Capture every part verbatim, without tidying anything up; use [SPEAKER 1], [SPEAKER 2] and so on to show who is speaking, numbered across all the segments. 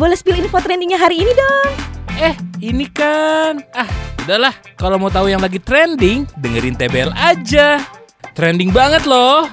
[SPEAKER 1] boleh spill info trendingnya hari ini dong.
[SPEAKER 2] Eh, ini kan. Ah, udahlah. Kalau mau tahu yang lagi trending, dengerin T B L aja. Trending banget loh.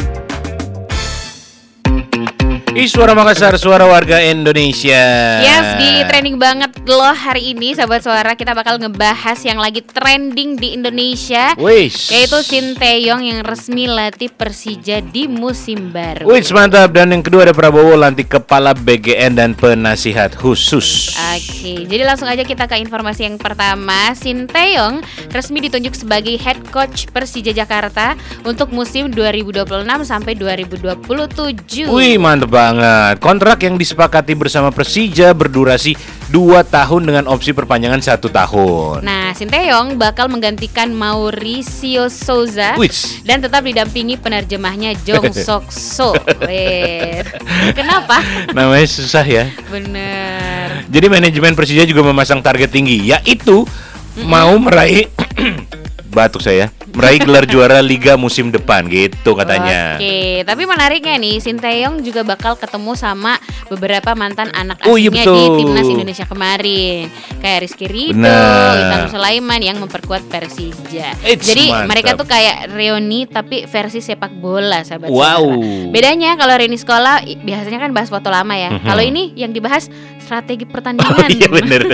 [SPEAKER 3] Ih, Suara Makassar, suara warga Indonesia.
[SPEAKER 4] Yes, di trending banget loh hari ini Sahabat Suara. Kita bakal ngebahas yang lagi trending di Indonesia,
[SPEAKER 3] Wis.
[SPEAKER 4] yaitu Sinteyong yang resmi latih Persija di musim baru.
[SPEAKER 3] Wih, mantap. Dan yang kedua ada Prabowo, lantik kepala B G N dan penasihat khusus.
[SPEAKER 4] Oke, jadi langsung aja kita ke informasi yang pertama. Sinteyong resmi ditunjuk sebagai head coach Persija Jakarta untuk musim dua ribu dua puluh enam sampai dua ribu dua puluh tujuh.
[SPEAKER 3] Wih, mantep banget. Kontrak yang disepakati bersama Persija berdurasi dua tahun dengan opsi perpanjangan satu tahun.
[SPEAKER 4] Nah, Sinteyong bakal menggantikan Mauricio Souza
[SPEAKER 3] Wits.
[SPEAKER 4] dan tetap didampingi penerjemahnya Jong Sok So. Weh, kenapa?
[SPEAKER 3] Namanya susah ya.
[SPEAKER 4] Bener.
[SPEAKER 3] Jadi manajemen Persija juga memasang target tinggi, yaitu mm-hmm. mau meraih batuk saya, meraih gelar juara Liga musim depan gitu katanya.
[SPEAKER 4] Oke, tapi menariknya nih, Sinteyong juga bakal ketemu sama beberapa mantan anak
[SPEAKER 3] Oh, iya
[SPEAKER 4] asingnya
[SPEAKER 3] betul.
[SPEAKER 4] di timnas Indonesia kemarin, kayak Rizky Ridho,
[SPEAKER 3] Benar.
[SPEAKER 4] Witan Sulaiman yang memperkuat Persija.
[SPEAKER 3] It's
[SPEAKER 4] Jadi
[SPEAKER 3] mantap.
[SPEAKER 4] mereka tuh kayak reuni tapi versi sepak bola, sahabat
[SPEAKER 3] Wow.
[SPEAKER 4] Suara. Bedanya kalau reuni sekolah i- biasanya kan bahas foto lama ya.
[SPEAKER 3] Mhm.
[SPEAKER 4] Kalau ini yang dibahas strategi pertandingan.
[SPEAKER 3] Oh iya bener.